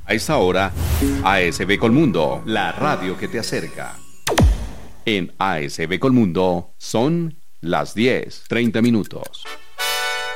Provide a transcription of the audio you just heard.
A esta hora, ASB Colmundo, la radio que te acerca. En ASB Colmundo son las 10:30.